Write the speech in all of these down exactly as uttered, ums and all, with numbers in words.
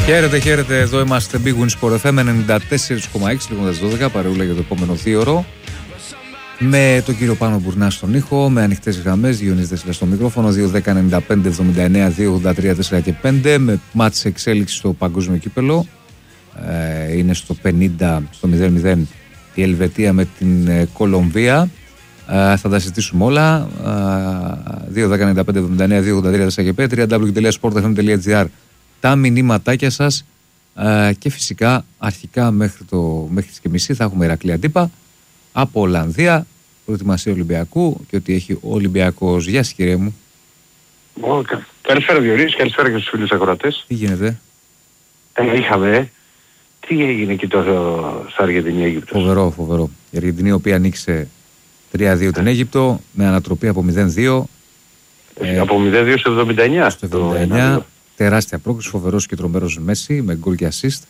Χαίρετε, χαίρετε. Εδώ είμαστε Big Win Sport εφ εμ ενενήντα τέσσερα κόμμα έξι, λέγοντας δώδεκα, παρεούλα για το επόμενο δύο ώρο. Με τον κύριο Πάνο Μπουρνά στον ήχο, με ανοιχτές γραμμές, Διονύς Δεσίλας στο μικρόφωνο, δύο δέκα ενενήντα πέντε εβδομήντα εννέα δύο ογδόντα τρία τέσσερα και πέντε, με μάτς εξέλιξη στο παγκόσμιο κύπελο. Ε, είναι στο πενήντα, στο μηδέν μηδέν η Ελβετία με την ε, Κολομβία. Ε, θα τα συζητήσουμε όλα. Ε, δύο δέκα ενενήντα πέντε εβδομήντα εννέα δύο ογδόντα τρία τέσσερα και πέντε, double-u double-u double-u τελεία sport f m τελεία g r, τα μηνύματάκια σας. Ε, και φυσικά αρχικά μέχρι, το, μέχρι τις και μισή θα έχουμε Ηρακλή Αντίπα από Ολλανδία, προετοιμασία Ολυμπιακού και ότι έχει ο Ολυμπιακός. Γεια σας κύριε μου. Oh, κα, καλησπέρα Διονύση, καλησπέρα και στους φίλους ακροατές. Τι γίνεται? Ε, είχαμε, τι έγινε εκεί τώρα στα Αργεντινή Αίγυπτος? Φοβερό, φοβερό. Η Αργεντινή η οποία ανοίξε τρία δύο την Αίγυπτο με ανατροπή από μηδέν δύο. Ε, από μηδέν δύο στο εβδομήντα εννέα. Στο εβδομήντα εννέα. Τεράστια πρόκληση, φοβερός και τρομερός Μέση με γκολ και assist.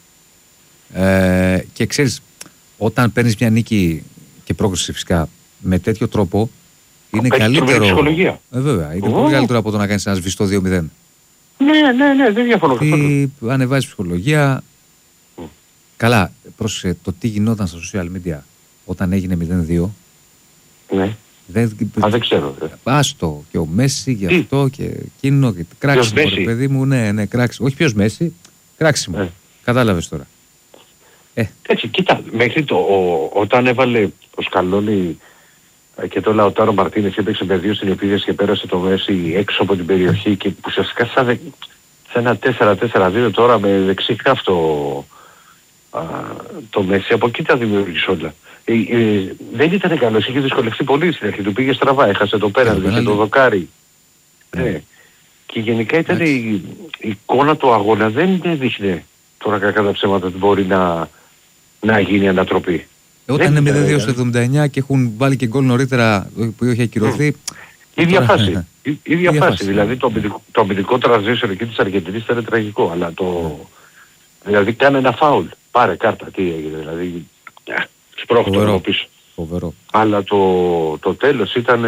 Ε, και ξέρεις, όταν παίρνεις μια νίκη και πρόκριση φυσικά με τέτοιο τρόπο, είναι Έχει καλύτερο. Ψυχολογία. Ε, βέβαια, είναι Oh. πολύ καλύτερο από το να κάνεις ένα σβηστό δύο μηδέν. Ναι, ναι, ναι, δεν διαφωνώ. Τι ανεβάζει ψυχολογία. Mm. Καλά, πρόσεχε το τι γινόταν στα social media όταν έγινε μηδέν δύο. Ναι. Δεν, Α, δεν ξέρω. Άστο και ο Μέση γι' Τι? αυτό και εκείνο και κράξιμο, ρε παιδί μου, ναι, ναι, κράξιμο. Όχι ποιος Μέση, κράξιμο. Ναι. Κατάλαβες τώρα. Ε. Έτσι, κοίτα, μέχρι το, ο, όταν έβαλε ο Σκαλόνι και το Λαουτάρο Μαρτίνες έπαιξε με δύο στην επίδεση και πέρασε το Μέση έξω από την περιοχή και ουσιαστικά σαν δε, σε ένα τέσσερα τέσσερα δύο τώρα με δεξί χάφτο α, το Μέση, από εκεί τα δημιούργησε όλα. Ε, ε, δεν ήταν καλός, είχε δυσκολευτεί πολύ στην αρχή, του πήγε στραβά, έχασε το πέραν, είχε το δοκάρι. Ναι. Ναι. Και γενικά ήταν η, η εικόνα του αγώνα δεν έδειχνε τώρα κακά τα ψέματα ότι μπορεί να, να γίνει ανατροπή. Ε, όταν είναι μηδέν δύο στο εβδομήντα εννέα και έχουν βάλει και γκολ νωρίτερα που είχε ακυρωθεί. Η ίδια φάση. Η ίδια φάση. Δηλαδή το αμυντικό, το αμυντικό transition εκεί της Αργεντινής ήταν τραγικό. Αλλά το... Δηλαδή κάνε ένα φάουλ. Πάρε κάρτα. Τι έγινε. Δηλαδή σπρώχτω από πίσω. Φοβερό. Αλλά το, το τέλος ήταν...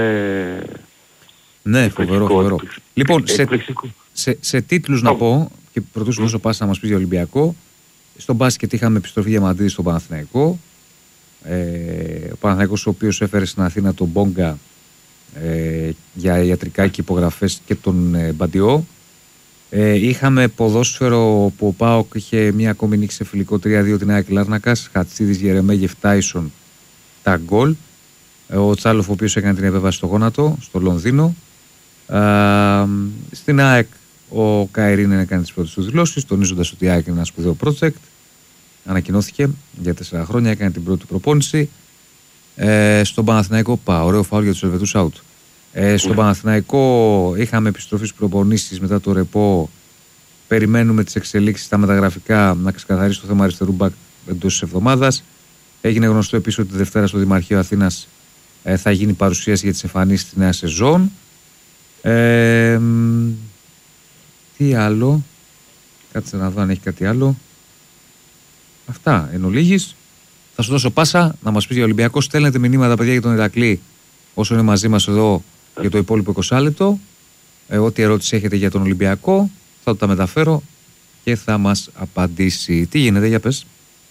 Ναι, φοβερό, φοβερό. Λοιπόν, σε, σε, σε τίτλους oh. να πω, και πρωτού σου δώσω πάσα να μας πεις για Ολυμπιακό, στον μπάσκετ είχαμε επιστροφή Διαμαντίδη στον Παναθηναϊκό. Ε, ο Παναθηναϊκός ο οποίος έφερε στην Αθήνα τον Μπόγκα ε, για ιατρικά και υπογραφές και τον ε, Μπαντιό. Ε, είχαμε ποδόσφαιρο που ο ΠΑΟΚ είχε μια ακόμη νίκη σε φιλικό τρία δύο την ΑΕΚ Λάρνακας, Χατσίδης, Γερεμέγεφ, Τάισον τα γκολ. Ε, ο Τσάλοφ ο οποίος έκανε την επέμβαση στο γόνατο στο Λονδίνο. Ε, στην ΑΕΚ ο Καϊρίνεν έκανε τις πρώτες του δηλώσεις, τονίζοντας ότι η ΑΕΚ είναι ένα σπουδαίο project. Ανακοινώθηκε για τέσσερα χρόνια, έκανε την πρώτη προπόνηση. Ε, στον Παναθηναϊκό, πα, ωραίο φάουλ για τους Ελβετούς out. Ε, στον mm. Παναθηναϊκό είχαμε επιστροφή προπονήσεις μετά το ρεπό. Περιμένουμε τις εξελίξεις στα μεταγραφικά να ξεκαθαρίσει το θέμα αριστερού μπακ εντός της εβδομάδας. Έγινε γνωστό επίσης ότι τη Δευτέρα στο Δημαρχείο Αθήνας ε, θα γίνει παρουσίαση για τις εμφανίσεις στη νέα σεζόν. Ε, τι άλλο, κάτσε να δω αν έχει κάτι άλλο. Αυτά εν ολίγης. Θα σου δώσω πάσα να μας πεις για Ολυμπιακό. Στέλνετε μηνύματα παιδιά για τον Ηρακλή όσο είναι μαζί μας εδώ για το υπόλοιπο είκοσι λεπτό. Ε, ό,τι ερώτηση έχετε για τον Ολυμπιακό θα το τα μεταφέρω και θα μας απαντήσει. Τι γίνεται, για πες.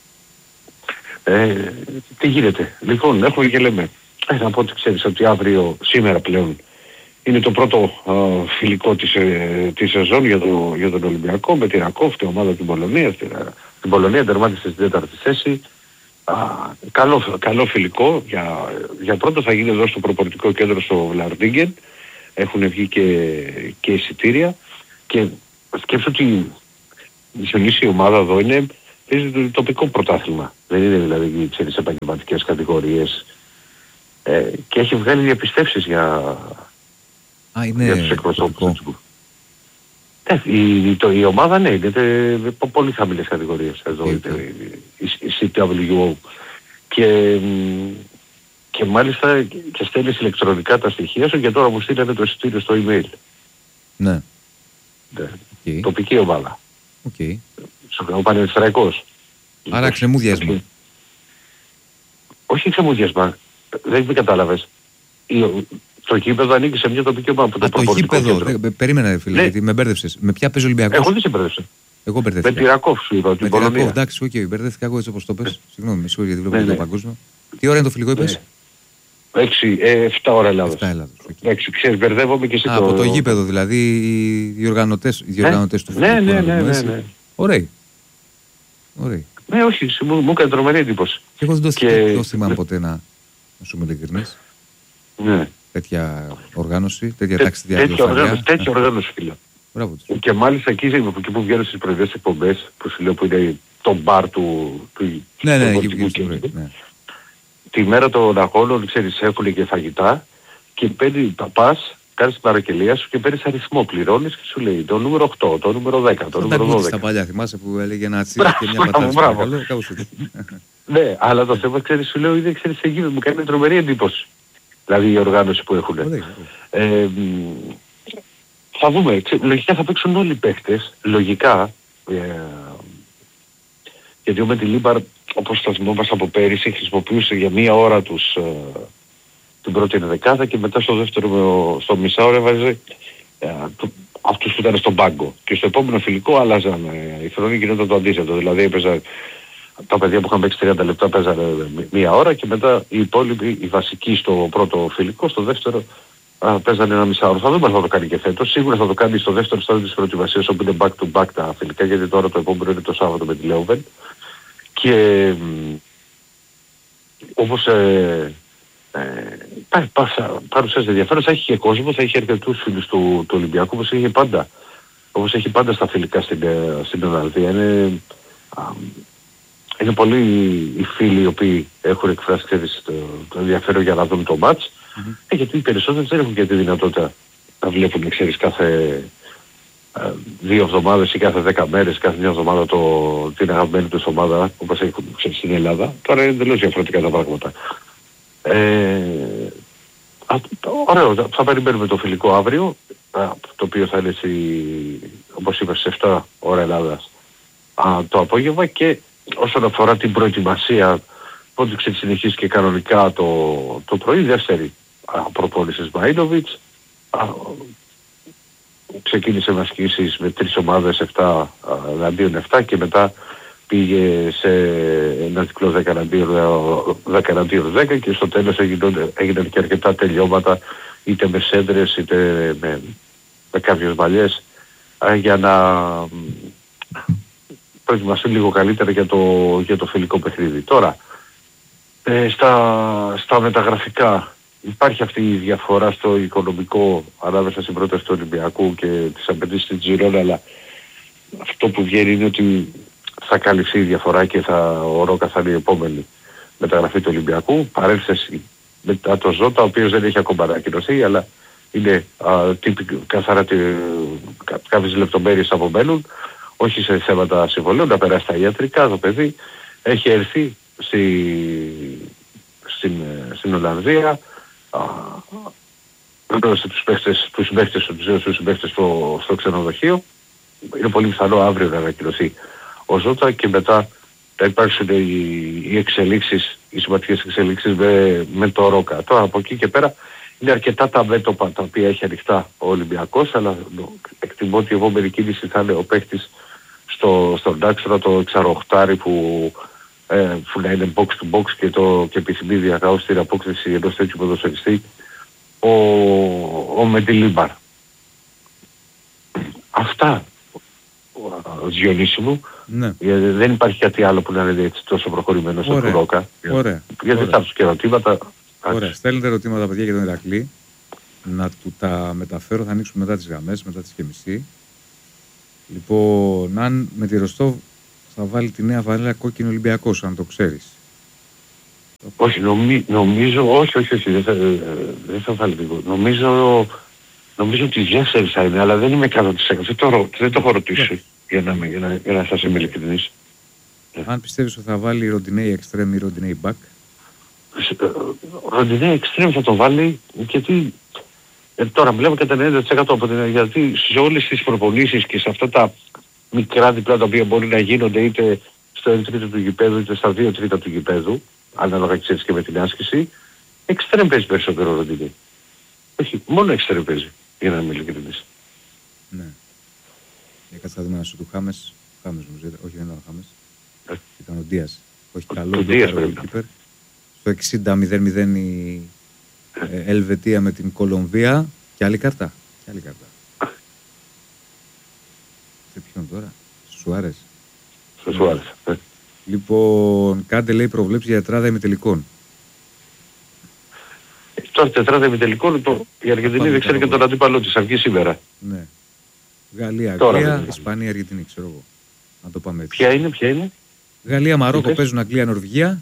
Ε, τι γίνεται. Λοιπόν, έχουμε και λέμε. Ε, να πω ότι ξέρεις ότι αύριο, σήμερα πλέον, είναι το πρώτο uh, φιλικό της, ε, της σεζόν για, το, για τον Ολυμπιακό με την Ρακόφ, την ομάδα την Πολωνία. Την, την Πολωνία τερμάτισε στην τέταρτη θέση. Α, καλό, καλό φιλικό. Για, για πρώτο θα γίνει εδώ στο προπονητικό κέντρο στο Βλαρντίγκεν. Έχουν βγει και, και εισιτήρια. Και σκέψω ότι η συνήθιση ομάδα εδώ είναι το τοπικό πρωτάθλημα. Δεν είναι δηλαδή τις επαγγελματικές κατηγορίες. Ε, και έχει βγάλει διαπιστεύσεις για... Α, είναι για τους εκπροσώπους του. Ε, η, το, η ομάδα ναι, είναι τε, πολύ χαμηλές κατηγορίες εδώ, okay. η, η σι ντάμπλιου ο. Και, και μάλιστα και στέλνεις ηλεκτρονικά τα στοιχεία σου και τώρα μου στείλανε το εισιτήριο στο email. Ναι. ναι. Okay. Τοπική ομάδα. Okay. Ο Πανεπιστραϊκός. Άρα ξεμούδιασμα. Όχι ξεμούδιασμα. Δεν με κατάλαβες. Το γήπεδο ανήκει σε μια τοπική ομάδα. Α, το, το γήπεδο. Δε, περίμενε φίλε, ναι. γιατί με μπέρδεψες. Με ποια παίζει ο Ολυμπιακός. Εγώ δεν σε μπέρδεψα. Εγώ μπερδεύτηκα. Με Τυρακόφ σου είπα. Με Τυρακόφ, εντάξει, οκ, okay, μπερδεύτηκα εγώ έτσι όπως το πες. Συγγνώμη, με συγχωρείτε, γιατί βλέπω ναι, το ναι. παγκόσμιο. Τι ώρα είναι το φιλικό, είπες? έξι, εφτά ώρα Ελλάδος. εφτά Ελλάδος. Εντάξει, ξέρεις, μπερδεύομαι και εσύ. Α, το... από το γήπεδο δηλαδή, οι διοργανωτές, οι διοργανωτές του φιλικού. Ναι, ναι, ναι, ναι, ναι. Ωραίοι. Ωραίοι. Ναι, όχι, μου, μου έκανε τρομερή εντύπωση. Και εγώ δεν το, και... το θυμάμαι ποτέ να, να σου είμαι ειλικρινής. Ναι. Τέτοια οργάνωση, τέτοια ταξιδιά. Τέτοια οργάνωση, φίλε. Μπράβο. Και μάλιστα εκεί, εκεί που βγαίνουν στις προηγούμενες εκπομπές, που σου λέω που είναι το μπαρ του... του ναι, ναι, εκεί, ναι. Τη μέρα των αγώνων, ξέρεις, έχουν και φαγητά και παίρνει, πας, κάνεις την παραγγελία σου και παίρνεις αριθμό, πληρώνεις και σου λέει το νούμερο οκτώ, το νούμερο δέκα, το νούμερο δώδεκα. Στα παλιά, θυμάσαι που έλεγε ένα τσίρι και μια πατάτα. Μπράβο, μπράβο. Ναι, αλλά το θέμα, ξέρεις, σου λέω, είναι, ξέρεις, εκεί μου κάνει τρομερή εντύπωση. Δηλαδή η οργάνωση που έχουν. Ε, θα δούμε, λογικά θα παίξουν όλοι οι παίχτες, λογικά, ε, γιατί ο Μεντιλίμπαρ, όπως θα θυμόμαστε από πέρυσι, χρησιμοποιούσε για μία ώρα τους, ε, την πρώτη ενδεκάδα και μετά στο δεύτερο, στο μισάωρο έβαζε ε, το, αυτούς που ήταν στον πάγκο. Και στο επόμενο φιλικό άλλαζαν, ε, η χρονή γινόταν το αντίθετο, δηλαδή έπαιζαν τα παιδιά που είχαν παίξει τριάντα λεπτά παίζανε μία ώρα και μετά οι υπόλοιποι, οι βασικοί στο πρώτο φιλικό, στο δεύτερο α, παίζανε ένα μισάωρο. Θα δούμε αν θα το κάνει και φέτος. Σίγουρα θα το κάνει στο δεύτερο στάδιο της προετοιμασίας όπου είναι back to back τα φιλικά, γιατί τώρα το επόμενο είναι το Σάββατο με τη Λέοβεν. Και όπως ε, ε, παρουσιάζει ενδιαφέρον, θα έχει και κόσμο, θα έχει αρκετούς φίλους του, του Ολυμπιακού όπως έχει πάντα. Όπως έχει πάντα στα φιλικά στην, στην Ολλανδία. Είναι, α, είναι πολλοί οι φίλοι οι οποίοι έχουν εκφράσει ξέρεις, το, το ενδιαφέρον για να δουν το μάτς. Mm-hmm. Ε, γιατί οι περισσότεροι δεν έχουν και τη δυνατότητα να βλέπουν ξέρεις, κάθε ε, δύο εβδομάδες ή κάθε δέκα μέρες, κάθε μια εβδομάδα το, την αγαπημένη τους ομάδα όπως έχουν ξέρεις, στην Ελλάδα. Τώρα είναι εντελώς διαφορετικά τα πράγματα. Ε, α, ωραίο, θα περιμένουμε το φιλικό αύριο, α, το οποίο θα είναι στη, όπως είπα, στις εφτά ώρα Ελλάδας α, το απόγευμα και όσον αφορά την προετοιμασία, πότε συνεχίσει και κανονικά το, το πρωί, δεύτερη προπόνηση Μαΐνοβιτς, ξεκίνησε με ασκήσεις με τρεις ομάδες εφτά εναντίον εφτά και μετά πήγε σε ένα κύκλο δέκα εναντίον δέκα και στο τέλος έγιναν, έγιναν και αρκετά τελειώματα είτε με σέντρες είτε με, με κάποιες μαλλιές για να προετοιμαστούν λίγο καλύτερα για το, για το φιλικό παιχνίδι. Τώρα, ε, στα, στα μεταγραφικά υπάρχει αυτή η διαφορά στο οικονομικό ανάμεσα στην πρόταση του Ολυμπιακού και τις απαιτήσεις της Τζιρόνα, αλλά αυτό που βγαίνει είναι ότι θα καλυφθεί η διαφορά και θα, ο Ρόκα θα είναι η επόμενη μεταγραφή του Ολυμπιακού. Παρέλθεση μετά το Ζώτα, ο οποίος δεν έχει ακόμα ανακοινωθεί, αλλά είναι α, τύπη, καθαρά τι, κα, κάποιες λεπτομέρειες απομένουν, όχι σε θέματα συμβολέων, να περάσει τα ιατρικά, το παιδί έχει έρθει στη, στην, στην Ολλανδία, γνώρισε τους παίχτες, τους συμπαίχτες, τους συμπαίχτες στο, στο ξενοδοχείο. Είναι πολύ πιθανό αύριο να ανακοινωθεί ο Ζώτα και μετά θα υπάρξουν οι, οι εξελίξεις, οι σημαντικές εξελίξεις με, με το Ρόκα. Τώρα από εκεί και πέρα είναι αρκετά τα μέτωπα τα οποία έχει ανοιχτά ο Ολυμπιακός, αλλά εκτιμώ ότι η επόμενη κίνηση θα είναι ο παίχτης στο, στον Τάξορα, το εξαροχτάρι που, ε, που να είναι box to box και, το, και επιθυμεί διακάως την απόκτηση ενός τέτοιου ποδοσφαιριστή, ο, ο Μεντιλίμπαρ. Αυτά, Διονύση μου. Ναι. Δεν υπάρχει κάτι άλλο που να είναι έτσι τόσο προχωρημένο στο Ρόκα. Ωραία. Γιατί θα τους και ερωτήματα. Ωραία. Στέλνετε ερωτήματα παιδιά για τον Ηρακλή. Να του τα μεταφέρω, θα ανοίξουμε μετά τις γραμμές, μετά τις και μισή. Λοιπόν, αν με τη Ροστόβ θα βάλει τη νέα βαρέλα κόκκινο Ολυμπιακός, αν το ξέρεις. Όχι, νομί, νομίζω, όχι, όχι, όχι, δεν θα, δεν θα βάλει τίποτα. Νομίζω, νομίζω ότι τέσσερις θα είναι, αλλά δεν είμαι εκατό τοις εκατό. Δεν το, δεν το έχω ρωτήσει, για να, για να, για να σας είμαι ειλικρινής. Αν πιστεύεις ότι θα βάλει Ροντινέι εξτρέμ ή Ροντινέι μπακ. Ροντινέι εξτρέμ θα το βάλει, γιατί ε, τώρα μιλάμε κατά ενενήντα τοις εκατό από την, γιατί σε όλες τις προπονήσεις και σε αυτά τα μικρά διπλά τα οποία μπορεί να γίνονται είτε στο ένα τρίτο του γηπέδου είτε στα δύο τρίτα του γηπέδου, ανάλογα ξέρεις και με την άσκηση, εξτρέμ παίζει περισσότερο Ροντινέι. Όχι, μόνο εξτρέμ παίζει, για να είμαι ειλικρινής. Ναι. Για κάτσε θα δούμε να σου του Χάμες. Χάμες νομίζω. Όχι, δεν ήταν ο Χάμες. Ε. Ήταν ο Ντίας. Όχι, καλό. Ο Ντίας πρέπει. Στο εξήντα μηδέν μηδέν η ε, Ελβετία με την Κολομβία. Και άλλη κάρτα. Και άλλη κάρτα. Σε ποιον τώρα. Σουάρες. Σε Σουάρες. Ε. Λοιπόν, κάντε λέει προβλέψει για τετράδα ημιτελικών. Τώρα τετράδα ημιτελικών, το... η Αργεντινή δεν ξέρει και τον αντίπαλό της, αργεί σήμερα. Ναι. Γαλλία, Αγγλία, Ισπανία, Αργεντινή, ξέρω εγώ. Να το πάμε έτσι. Ποια είναι, ποια είναι. Γαλλία, Μαρόκο παίζουν, Αγγλία, Νορβηγία.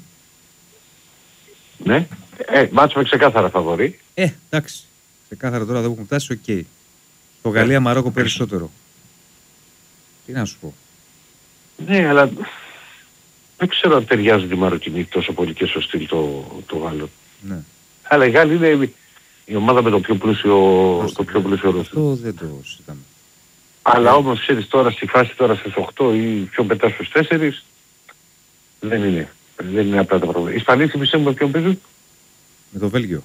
Ναι. Ε, μάτσο με ξεκάθαρα φαβορί. Ε, εντάξει. Ξεκάθαρα τώρα δεν έχουμε φτάσει, οκ. Okay. Το Γαλλία, Μαρόκο περισσότερο. Τι να σου πω. Ναι, αλλά δεν ξέρω αν ταιριάζει τη Μαροκινή τόσο πολύ και στο στυλ το, το Γάλλο. Ναι. Αλλά η Γάλλη είναι η ομάδα με το πιο πλούσιο, το πιο πλούσιο ρόστερ. Αυτό δεν το συζητάμε. Αλλά όμως ξέρεις τώρα στη φάση τώρα στις οκτώ ή πιο μετά στους τέσσερα δεν είναι. Δεν είναι απλά τα πράγματα. Οι Ισπανοί θυμίσαι με ποιον παίζουν. Με το Βέλγιο.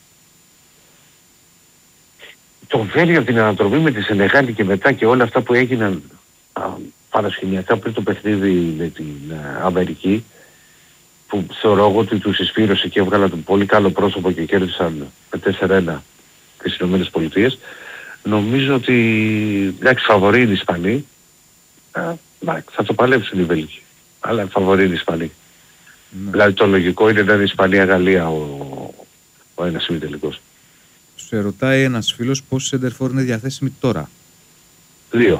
Το Βέλγιο από την ανατροπή με τη Σενεγάλη και μετά και όλα αυτά που έγιναν παρασκηνιακά πριν το παιχνίδι με την α, Αμερική, που θεωρώ εγώ ότι τους εισπήρωσε και έβγαλαν τον πολύ καλό πρόσωπο και κέρδισαν με τέσσερα ένα τις Ηνωμένες Πολιτείες. Νομίζω ότι εντάξει φαβορεί είναι οι Ισπανοί, θα το παλέψουν οι Βέλγοι, αλλά φαβορεί είναι οι Ισπανοί. Ναι. Δηλαδή το λογικό είναι να είναι Ισπανία-Γαλλία ο, ο ένας ημιτελικός. Σε ρωτάει ένας φίλος πόσοι σεντερφόρ είναι διαθέσιμοι τώρα. Δύο.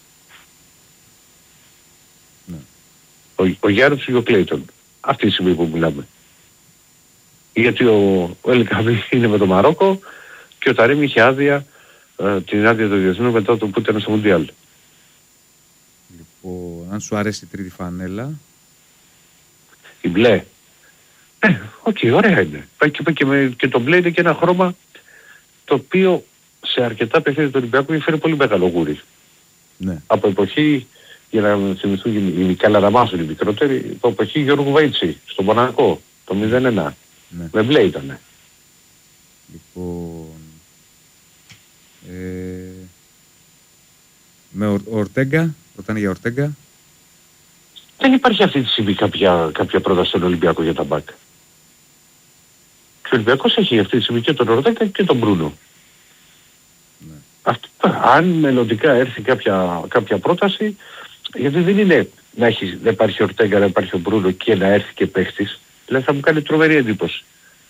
Ναι. Ο, ο Γιάννης και ο Κλέιτον. Αυτή τη στιγμή που μιλάμε. Γιατί ο, ο Ελκαβή είναι με το Μαρόκο και ο Ταρίμ είχε άδεια, ε, την άδεια του διεθνού μετά το που ήταν στο Μουντιάλ. Λοιπόν, αν σου αρέσει η τρίτη φανέλα. Η μπλε. Ε, οκ, okay, ωραία είναι. Πάει και, και, με, και το μπλε είναι και ένα χρώμα το οποίο σε αρκετά παιχνίδια του Ολυμπιακού έχει φέρει πολύ μεγάλο γούρι. Ναι. Από εποχή, για να θυμηθούν οι Καλαραμάσουν οι μικρότεροι, το εποχή Γιώργου Βαϊτσί, στο Μονακό, το μηδέν ένα. Ναι. Με μπλε ήτανε. Λοιπόν... Ε, με ο Ορτέγκα, ρωτάνε για Ορτέγκα. Δεν υπάρχει αυτή τη στιγμή κάποια, κάποια πρόταση στον Ολυμπιακό για τα μπακ. Και ο Ολυμπιακός έχει αυτή τη στιγμή και τον Ορτέγκα και τον Μπρούνο. Ναι. Αυτό, αν μελλοντικά έρθει κάποια, κάποια πρόταση, γιατί δεν είναι να, έχει, να υπάρχει ο Ορτέγκα, να υπάρχει ο Μπρούνο και να έρθει και παίχτης, δηλαδή θα μου κάνει τρομερή εντύπωση.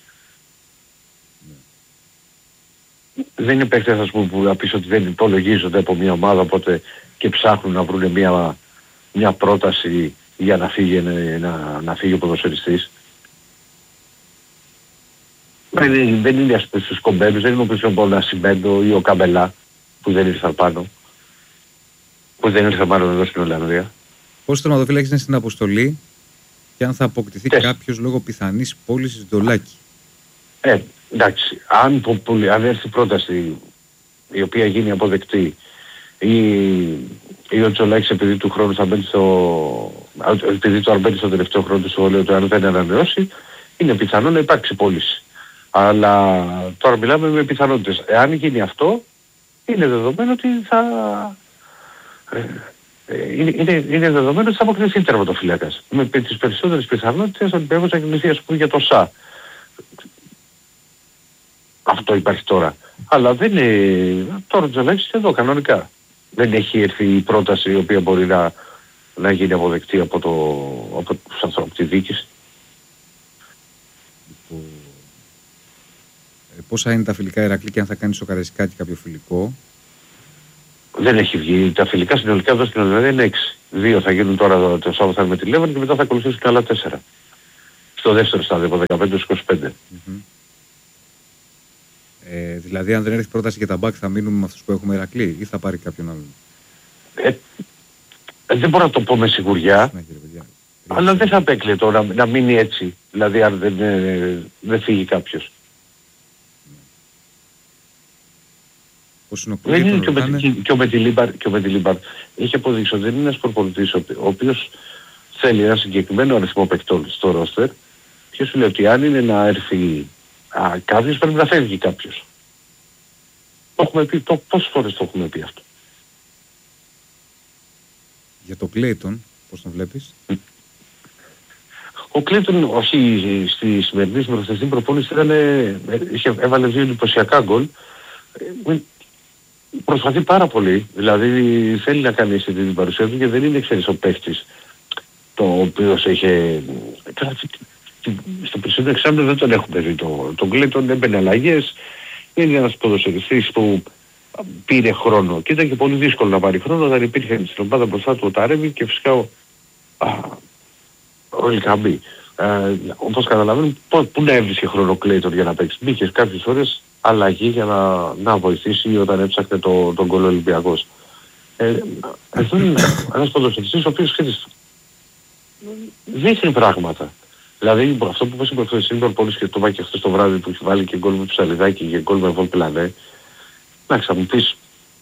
Ναι. Δεν είναι παίχτες ας πούμε που να πεις ότι δεν υπολογίζονται από μια ομάδα οπότε και ψάχνουν να βρουν μια, μια πρόταση για να φύγει, να, να φύγει ο ποδοσφαιριστής. Δεν είναι, δεν είναι ας πούμε στους κομπέλους, δεν είναι όπως ο Νασιμπέντο ή ο Καμπελά που δεν ήρθαν πάνω. Που δεν ήρθαν πάνω εδώ στην Ολλανδία. Πόσοι τερματοφύλακες είναι στην αποστολή και αν θα αποκτηθεί Τες. κάποιος λόγω πιθανής πώλησης δολάκι. Ε, εντάξει. Αν, το, αν έρθει πρόταση η οποία γίνει αποδεκτή ή, ή ο Τζολάκης επειδή του χρόνου θα μπαίνει στο... επειδή το αρμπαίνει στο τελευταίο χρόνο του σχολείου του αν δεν ανανεώσει, είναι πιθανό να υπάρξει πώληση. Αλλά τώρα μιλάμε με πιθανότητες. Εάν γίνει αυτό, είναι δεδομένο ότι θα... Ε, είναι, είναι, είναι δεδομένο ότι θα αποκτηθεί τερματοφύλακας. Με τις περισσότερες πιθανότητες θα Ολυμπιακός θα κινηθεί ας πούμε για το ΣΑ. Αυτό υπάρχει τώρα. Αλλά δεν είναι... Τώρα ο Τζολάκης είναι εδώ κανονικά. Δεν έχει έρθει η πρόταση η οποία μπορεί να, να γίνει αποδεκτή από, το, από τους ανθρώπους, τη διοίκηση. Πόσα είναι τα φιλικά Ηρακλή και αν θα κάνει στο Καραϊσκάκι κάποιο φιλικό. Δεν έχει βγει. Τα φιλικά συνολικά εδώ στην Ολλανδία είναι έξι. Δύο θα γίνουν τώρα το Σάββατο με τη Λέβαν και μετά θα ακολουθήσουν και άλλα τέσσερα. Στο δεύτερο στάδιο από δεκαπέντε έως είκοσι πέντε. Mm-hmm. Ε, δηλαδή αν δεν έρθει πρόταση για τα μπακ θα μείνουμε με αυτούς που έχουμε Ηρακλή ή θα πάρει κάποιον άλλον. Ε, δεν μπορώ να το πω με σιγουριά. Ναι, αλλά δεν θα απέκλειε τώρα να, να μείνει έτσι. Δηλαδή αν δεν, ε, δεν φύγει κάποιος. Δεν είναι και, με, και, και ο Μετιλίμπαρ, και ο Μετιλίμπαρ έχει αποδείξει ότι δεν είναι ένας προπονητής ο, ο οποίος θέλει ένα συγκεκριμένο αριθμό παικτών στο ρόστερ και σου λέει ότι αν είναι να έρθει α, κάποιος πρέπει να φεύγει κάποιος. Το έχουμε πει, το, πόσες φορές το έχουμε πει αυτό. Για το Κλέιτον, πώς τον βλέπεις? Ο Κλέιτον, όχι στη σημερινή συμμετοχή προπόνηση, ήταν, είχε, έβαλε δύο εντυπωσιακά γκολ. Προσπαθεί πάρα πολύ, δηλαδή θέλει να κάνει αυτή την παρουσία του και δεν είναι ξέρεις ο παίχτης το οποίος είχε... Στο περισσότερο εξάμηνο δεν τον έχουμε δει. Το, τον Κλέιτον έμπαινε αλλαγές, είναι ένας ποδοσφαιριστής που πήρε χρόνο και ήταν και πολύ δύσκολο να πάρει χρόνο όταν υπήρχε στην ομάδα μπροστά του ο Ταρέμι και φυσικά ο, α, ο Ελκαμπή. Ε, όπως καταλαβαίνουν, πού να έβρισκε χρόνο ο Κλέιτον για να παίξει. Μπήκε κάποιες ώρες αλλαγή για να, να βοηθήσει όταν έψαχνε το, τον γκολ Ολυμπιακός. Ε, αυτό είναι ένας ποδοσφαιριστής ο οποίος ξέρεις, δείχνει πράγματα. Δηλαδή αυτό που είπες προχθές είναι προπόνηση και το βάκι χθες το βράδυ που έχει βάλει και γκολ με Ψαλιδάκι και γκολ με Βολπλανέ. Να θα μου πεις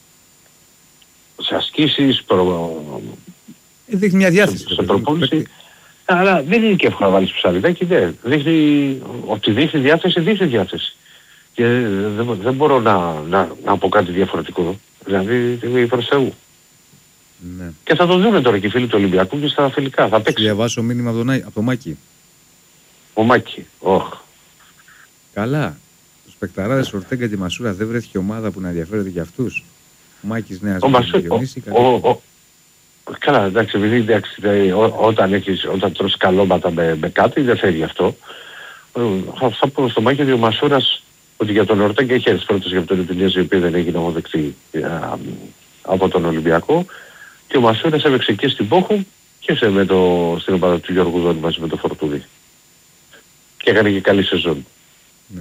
σε ασκήσεις, προ... δείχνει μια διάθεση. Σε, σε προπόνηση. Αλλά δεν είναι και εύκολο να βάλεις Ψαλιδάκι, ναι. Δείχνει, ότι δείχνει διάθεση, δείχνει διάθεση. Και δεν, δεν μπορώ να, να, να πω κάτι διαφορετικό. Δηλαδή προς Θεού. Ναι. Και θα το δούμε τώρα και οι φίλοι του Ολυμπιακού και στα φιλικά. Θα παίξει. Διαβάσω μήνυμα από τον, από τον Μάκη. Ο Μάκη. Oh. Καλά. Τους παικταράδες Ορτέγκα και Μασούρα δεν βρέθηκε ομάδα που να ενδιαφέρεται για αυτούς. Ο Μάκης Νέας Βελγιονής. Καλά, εντάξει, επειδή εντάξει, ό, όταν, έχεις, όταν τρως καλώματα με, με κάτι δεν φέρει αυτό. Θα, θα πω στο Μάκη ότι ο Μασούρας ότι για τον Ορτέγκα είχε τις πρώτες για τον Επινέζη η οποία δεν έγινε ομοδεκτή από τον Ολυμπιακό και ο Μασούρας έπαιξε και στην Πόχου και σε, με το, στην ομάδα του Γιώργου Δόνη μαζί με το Φορτούδη. Και έκανε και καλή σεζόν. Ναι.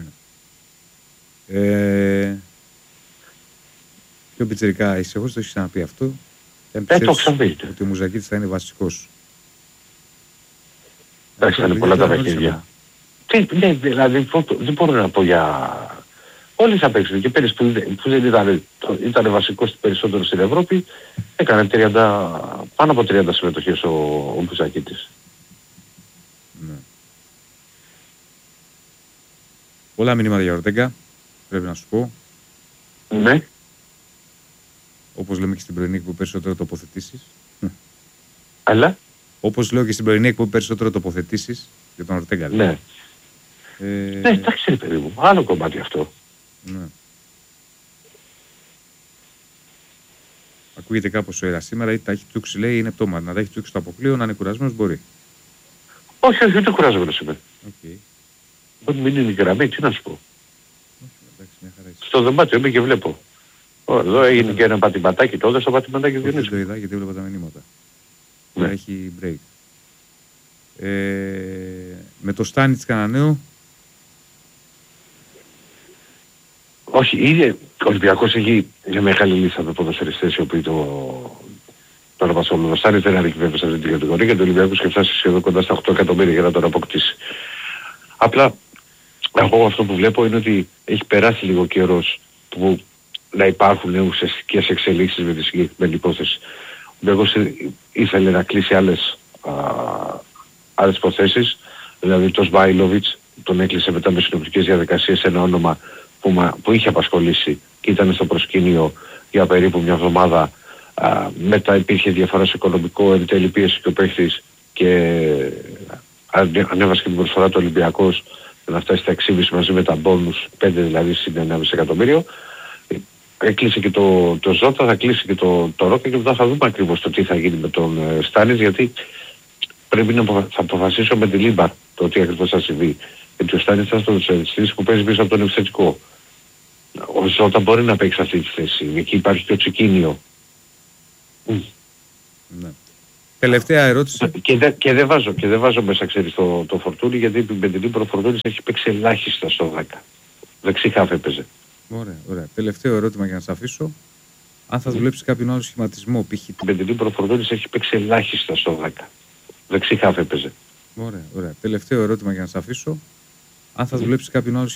Ε, πιο πιτσιρικά είσαι, εγώ το έχεις ξαναπεί αυτό. Και αν ε, το ξαναπεί. Ότι ο Μουζακίτης θα είναι βασικός. Εντάξει, θα είναι πολλά τα παιχνίδια. Τι, ναι, δηλαδή δεν μπορώ να πω για... Όλοι θα παίξουν και πέρυσι που, που δεν ήταν, ήταν βασικός περισσότερο στην Ευρώπη, έκανε τριάντα, πάνω από τριάντα συμμετοχές ο, ο Μουζακίτης. Ναι. Πολλά μηνύματα για Ορτέγκα, πρέπει να σου πω. Ναι. Όπως λέμε και στην πρωινή εκπομπή περισσότερο τοποθετήσεις. Αλλά. Όπως λέω και στην πρωινή εκπομπή περισσότερο τοποθετήσεις για τον Ορτέγκα. Ναι. Ε... Ναι, εντάξει ρε παιδί μου, άλλο κομμάτι αυτό. Ναι. Ακούγεται κάπως ο Έρα σήμερα ή τα έχει τσούξει, λέει, είναι πτώμα. Να τα έχει τσούξει στο αποκλείο, να είναι κουρασμένος μπορεί. Όχι, όχι, ούτε κουρασμένος είμαι. Okay. Όταν μην είναι η γραμμή, τι να σου πω. Όχι, εντάξει, μια χαρά. Στο δωμάτιο είμαι και βλέπω. Εδώ έγινε και ένα πατηματάκι, το έδωσα πατηματάκι δεν το είδα γιατί έβλεπα τα μηνύματα. Ναι. Έχει break. Ε, με το Στάνιτς κανένα νέο. Όχι, ήδη ο Ολυμπιακός έχει μια μεγάλη λίστα με ποδοσφαιριστές οι οποίοι το... Τώρα πασόλου, ο Στάνιτς δεν ανήκει βέβαια σε αυτή την κατηγορία και το Ολυμπιακός έχει φτάσει σχεδόν κοντά στα οκτώ εκατομμύρια για να τον αποκτήσει. Απλά, εγώ αυτό που βλέπω είναι ότι έχει περάσει λίγο καιρός που να υπάρχουν ουσιαστικές εξελίξεις με τη συγκεκριμένη υπόθεση. Ο Ολυμπιακός ήθελε να κλείσει άλλες, α, άλλες υποθέσεις, δηλαδή το Σβάιλοβιτς τον έκλεισε μετά με συνοπτικές διαδικασίες ένα όνομα που, μα, που είχε απασχολήσει και ήταν στο προσκήνιο για περίπου μια εβδομάδα. Α, μετά υπήρχε διαφορά σε οικονομικό, εν τέλει πίεση και ο παίχτης και ανέβασε και την προσφορά του Ολυμπιακός να φτάσει στα έξι κόμμα πέντε μαζί με τα μπόνους, πέντε δηλαδή συν ένα κόμμα πέντε εκατομμύριο. Έκλεισε και το, το Ζώτα, θα κλείσει και το, το Ρόκα και μετά θα δούμε ακριβώς το τι θα γίνει με τον ε, Στάνης, γιατί πρέπει να αποφα... θα αποφασίσω με τη Λίμπα το τι ακριβώς θα συμβεί. Γιατί ο Στάνης ήταν στο Τσελσί που παίζει πίσω από τον επιθετικό. Ο Ζώτα μπορεί να παίξει αυτή τη θέση. Εκεί υπάρχει και ο Τσικίνιο. Ναι. Τελευταία ερώτηση. Και, δε, και, δεν βάζω, και δεν βάζω μέσα ξέρεις το, το Φορτούνι, γιατί με την Λίμπα ο Φορτούνις έχει παίξει ελάχιστα στο δέκα. Δεξί χάφ έπαιζε. Ωραία, ωραία. Τελευταίο ερώτημα για να σας αφήσω. Αν θα δουλέψει κάποιον άλλο σχηματισμό, π.χ. Με την Λίμπα ο Φορτούνις έχει παίξει ελάχιστα στο δέκα. Δεξί χάφ έπαιζε. Ωραία, ωραία. Τελευταίο ερώτημα για να σας αφήσω. Αν θα δουλέψει κάποιον άλλο